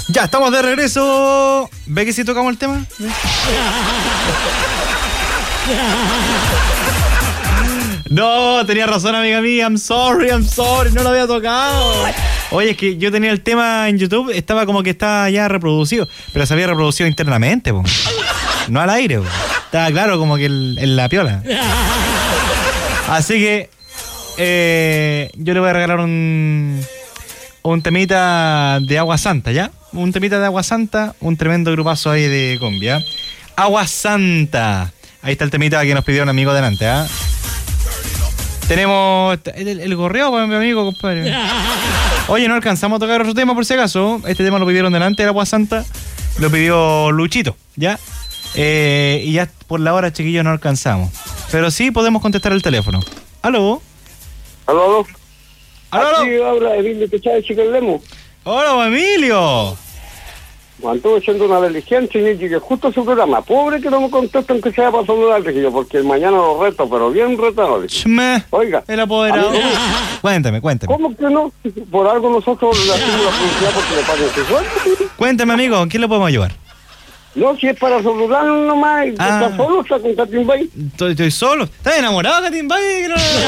Ya, estamos de regreso. ¿Ve que si tocamos el tema? No, tenía razón, amiga mía. I'm sorry, no lo había tocado. Oye, es que yo tenía el tema en YouTube, estaba como que estaba ya reproducido, pero se había reproducido internamente, po. No al aire, po. Estaba claro como que en la piola. Así que yo le voy a regalar un temita de Agua Santa, ¿ya? Un temita de Agua Santa, un tremendo grupazo ahí de cumbia. Agua Santa. Ahí está el temita que nos pidió un amigo delante, ¿ah? Tenemos el gorreo para mi amigo, compadre. Oye, no alcanzamos a tocar otro tema por si acaso. Este tema lo pidieron delante de Agua Santa. Lo pidió Luchito, ¿ya? Y ya por la hora, chiquillos, no alcanzamos. Pero sí podemos contestar el teléfono. ¿Aló? ¿Aló? ¿Aló? Aquí habla Emilio Techade, Chiquelemo. ¡Hola, Emilio! Mantuve haciendo una diligencia y me llegué justo a su programa. Pobre que no me contestan que sea para saludar, dije yo, porque mañana lo reto, pero bien retado. Oiga. El apoderado. Cuéntame. ¿Cómo que no? Por algo nosotros le hacemos la publicidad porque le pagan su sueldo. Cuéntame, amigo, ¿en quién le podemos ayudar? No, si es para saludarnos nomás. ¿Está solo? ¿Está con Catimbay? Estoy solo. ¿Estás enamorado, Catimbay?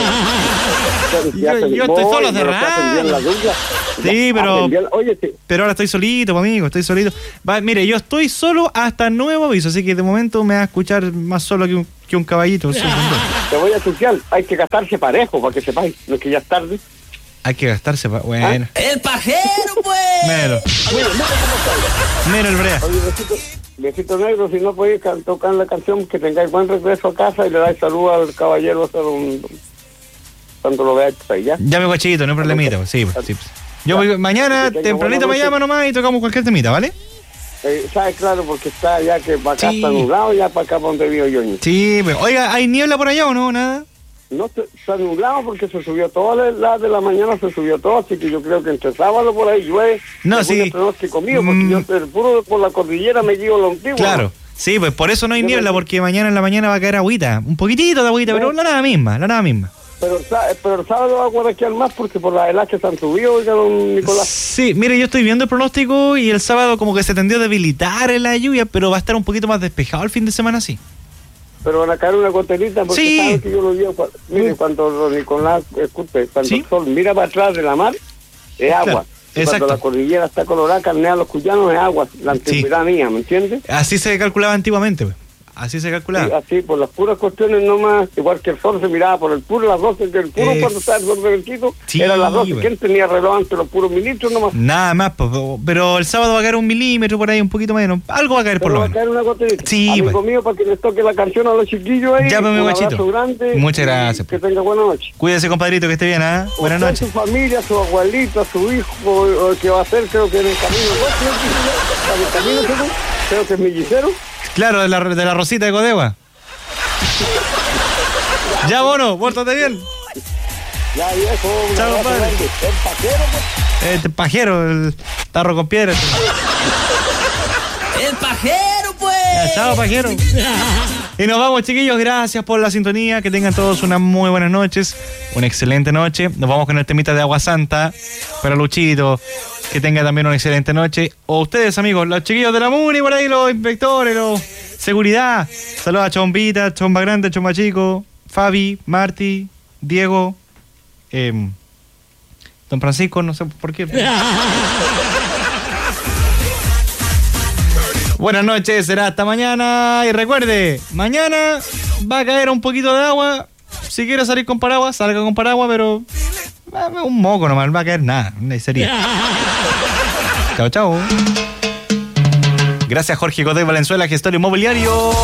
Yo estoy solo hace rato. Sí, pero ahora estoy solito, amigo, estoy solito. Mire, yo estoy solo hasta nuevo aviso, así que de momento me va a escuchar más solo que un caballito. Sí, te voy a tutear, hay que gastarse parejo para que sepáis, no es que ya es tarde. Hay que gastarse bueno. ¡El pajero, pues! Mero el brea. Oye, viejito negro, si no podéis tocar la canción, que tengáis buen regreso a casa y le dais salud al caballero cuando lo veáis ahí, ¿ya? Ya me guachito, no hay problemita, sí. Yo voy, mañana, tempranito me llama nomás y tocamos cualquier temita, ¿vale? ¿Sabes? Claro, porque está ya que para acá está nublado, ya para acá para donde vivo yo. Sí, pero, oiga, ¿hay niebla por allá o no? ¿Nada? No, está nublado porque se subió toda la de la mañana, se subió todo, así que yo creo que entre sábado por ahí llueve. No, sí. Conmigo, porque yo el puro por la cordillera me guío lo antiguo. Claro, ¿no? Sí, pues por eso no hay niebla, porque mañana en la mañana va a caer agüita, un poquitito de agüita, pero la nada misma. Pero el sábado va a guaraquear más porque por la helada que se han subido, oiga, don Nicolás. Sí, mire, yo estoy viendo el pronóstico y el sábado como que se tendió a debilitar en la lluvia, pero va a estar un poquito más despejado el fin de semana, sí. Pero van a caer una goterita porque sabe que yo lo digo. Mire, cuando don Nicolás, escuche, cuando el sol mira para atrás de la mar, es agua. Y cuando la cordillera está colorada, carnea los cuyanos, es agua. La antigüedad mía, ¿me entiendes? Así se calculaba antiguamente, pues. Así se calculaba. Sí, así, por las puras cuestiones nomás, igual que el sol se miraba por el puro, las 12, que el puro cuando estaba el sol revertido, eran las 12. ¿Quién tenía reloj ante los puros milímetros nomás? Nada más, pero el sábado va a caer 1 milímetro por ahí, un poquito menos. Algo va a caer por lo menos. Va a caer una goterita. Sí, amigo mío, para que les toque la canción a los chiquillos ahí. Llámame, guachito. Un abrazo grande. Muchas gracias. Que tenga buena noche. Cuídese, compadrito, que esté bien, ¿ah? Buenas noches. Su familia, su abuelita, su hijo, que va a ser, creo que en el camino, creo que es mellicero. Claro, de la Rosita de Codegua. Ya, Bono, pórtate bien. Ya, viejo. Chao, compadre. El pajero, el tarro con piedra. ¡El pajero, pues! Ya, chao, pajero. Y nos vamos, chiquillos. Gracias por la sintonía. Que tengan todos unas muy buenas noches. Una excelente noche. Nos vamos con el temita de Agua Santa para Luchito. Que tenga también una excelente noche. O ustedes, amigos, los chiquillos de la MUNI, por ahí, los inspectores, los seguridad. Saludos a Chombita, Chomba Grande, Chomba Chico, Fabi, Marti, Diego, Don Francisco, no sé por qué. Buenas noches, será hasta mañana. Y recuerde, mañana va a caer un poquito de agua. Si quiere salir con paraguas, salga con paraguas, pero un moco nomás, no va a caer nada. Sería. Chao, chao. Gracias, Jorge Godoy Valenzuela, gestor inmobiliario.